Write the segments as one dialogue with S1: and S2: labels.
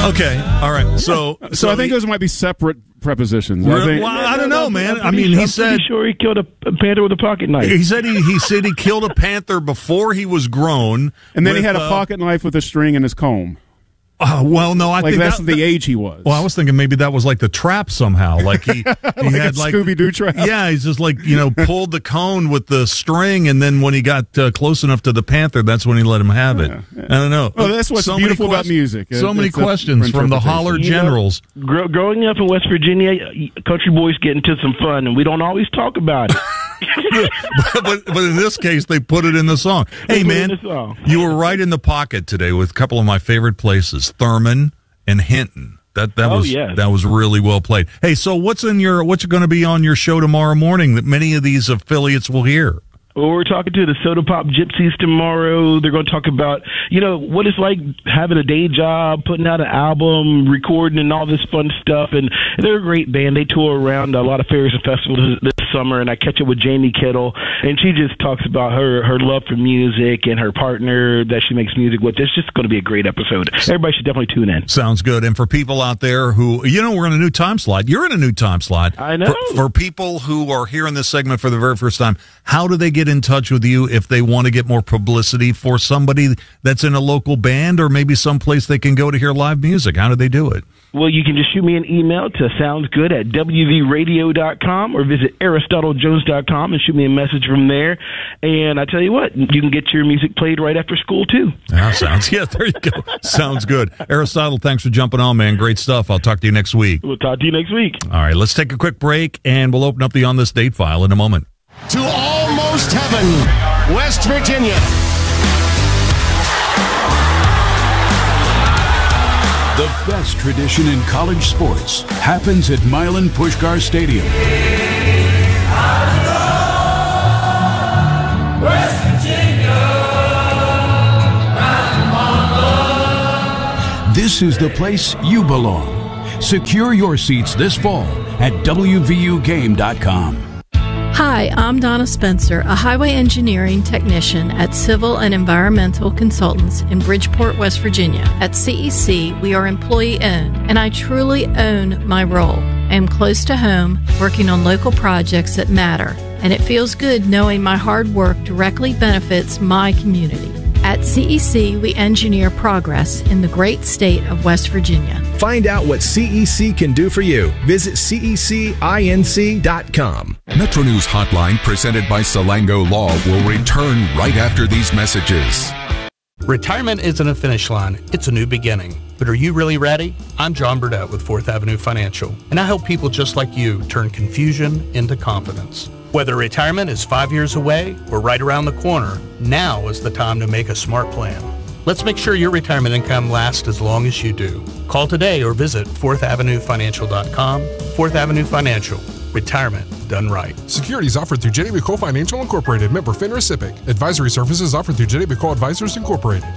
S1: Okay, all right. So
S2: I think those might be separate prepositions.
S1: I don't know, man. I mean, he said
S3: sure he killed a panther with a pocket knife.
S1: He said he killed a panther before he was grown,
S2: and then he had a pocket knife with a string in his comb.
S1: Well, no, I think
S2: that's the age he was.
S1: Well, I was thinking maybe that was like the trap somehow. Like he
S2: like
S1: had
S2: a Scooby-Doo trap.
S1: Yeah, he's just like, pulled the cone with the string, and then when he got close enough to the panther, that's when he let him have it. Yeah. I don't know.
S2: Well, that's what's beautiful about music.
S1: So many questions from the Holler Generals.
S3: Growing up in West Virginia, country boys get into some fun, and we don't always talk about it.
S1: but in this case, they put it in the song. Hey, man, you were right in the pocket today with a couple of my favorite places, Thurman and Hinton. That was really well played. Hey, so what's going to be on your show tomorrow morning that many of these affiliates will hear?
S3: Well, we're talking to the Soda Pop Gypsies tomorrow. They're going to talk about, what it's like having a day job, putting out an album, recording, and all this fun stuff. And they're a great band. They tour around a lot of fairs and festivals this summer, and I catch up with Jamie Kittle, and she just talks about her love for music and her partner that she makes music with. It's just going to be a great episode. Everybody should definitely tune in.
S1: Sounds good. And for people out there who, we're in a new time slot. You're in a new time slot.
S3: I know.
S1: For people who are hearing this segment for the very first time, how do they get in touch with you if they want to get more publicity for somebody that's in a local band or maybe someplace they can go to hear live music? How do they do it?
S3: Well, you can just shoot me an email to soundsgood@wvradio.com or visit AristotleJones.com and shoot me a message from there. And I tell you what, you can get your music played right after school, too.
S1: There you go. Sounds good. Aristotle, thanks for jumping on, man. Great stuff. I'll talk to you next week.
S3: We'll talk to you next week.
S1: All right, let's take a quick break, and we'll open up the On This Date file in a moment.
S4: To Almost Heaven, West Virginia. The best tradition in college sports happens at Milan Puskar Stadium. West Virginia. This is the place you belong. Secure your seats this fall at WVUGame.com.
S5: Hi, I'm Donna Spencer, a highway engineering technician at Civil and Environmental Consultants in Bridgeport, West Virginia. At CEC, we are employee-owned, and I truly own my role. I am close to home, working on local projects that matter, and it feels good knowing my hard work directly benefits my community. At CEC, we engineer progress in the great state of West Virginia.
S6: Find out what CEC can do for you. Visit cecinc.com.
S7: Metro News Hotline, presented by Salango Law, will return right after these messages.
S8: Retirement isn't a finish line, it's a new beginning. But are you really ready? I'm John Burdett with 4th Avenue Financial, and I help people just like you turn confusion into confidence. Whether retirement is 5 years away or right around the corner, now is the time to make a smart plan. Let's make sure your retirement income lasts as long as you do. Call today or visit 4thavenuefinancial.com. 4th Avenue Financial. Retirement done right.
S9: Securities offered through J.D. McCall Financial Incorporated. Member FINRA SIPC. Advisory services offered through J.D. McCall Advisors Incorporated.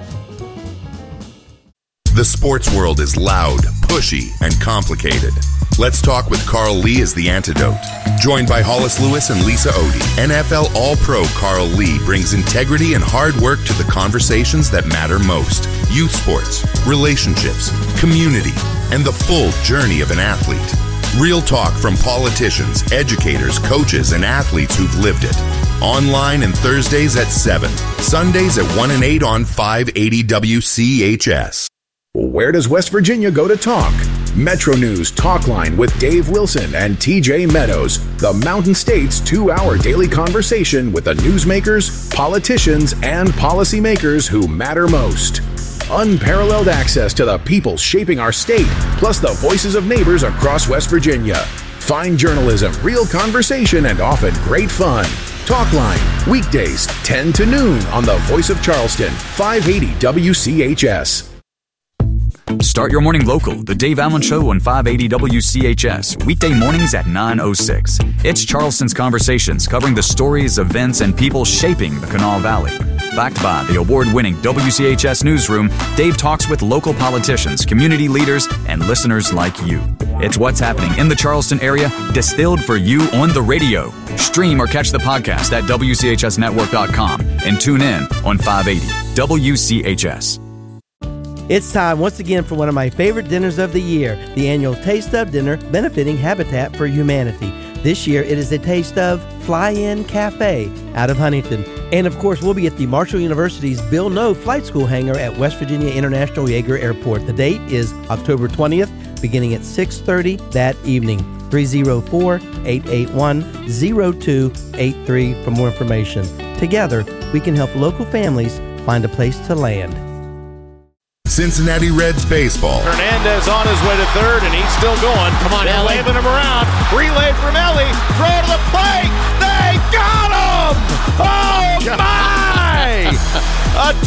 S10: The sports world is loud, pushy, and complicated. Let's Talk with Carl Lee is the antidote. Joined by Hollis Lewis and Lisa Odie, NFL All-Pro Carl Lee brings integrity and hard work to the conversations that matter most. Youth sports, relationships, community, and the full journey of an athlete. Real talk from politicians, educators, coaches, and athletes who've lived it. Online and Thursdays at 7, Sundays at 1 and 8 on 580 WCHS.
S6: Where does West Virginia go to talk? Metro News Talkline with Dave Wilson and TJ Meadows. The Mountain State's 2-hour daily conversation with the newsmakers, politicians, and policymakers who matter most. Unparalleled access to the people shaping our state, plus the voices of neighbors across West Virginia. Fine journalism, real conversation, and often great fun. Talkline, weekdays, 10 to noon on the Voice of Charleston, 580 WCHS.
S11: Start your morning local, The Dave Allen Show on 580 WCHS, weekday mornings at 9:06. It's Charleston's Conversations, covering the stories, events, and people shaping the Kanawha Valley. Backed by the award-winning WCHS Newsroom, Dave talks with local politicians, community leaders, and listeners like you. It's what's happening in the Charleston area, distilled for you on the radio. Stream or catch the podcast at WCHSnetwork.com and tune in on 580 WCHS.
S12: It's time once again for one of my favorite dinners of the year, the annual Taste of Dinner benefiting Habitat for Humanity. This year, it is a Taste of Fly-In Cafe out of Huntington. And of course, we'll be at the Marshall University's Bill Noe Flight School hangar at West Virginia International Yeager Airport. The date is October 20th, beginning at 6:30 that evening. 304-881-0283 for more information. Together, we can help local families find a place to land.
S10: Cincinnati Reds baseball.
S13: Hernandez on his way to third, and he's still going. Come on, Ellie. Waving him around. Relay from Ellie. Throw to the plate. They got him! Oh, my! A